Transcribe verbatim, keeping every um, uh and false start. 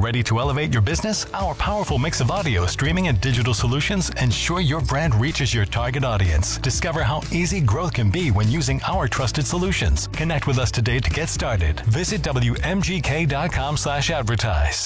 Ready to elevate your business? Our powerful mix of audio, streaming, and digital solutions ensure your brand reaches your target audience. Discover how easy growth can be when using our trusted solutions. Connect with us today to get started. Visit W M G K dot com slash advertise.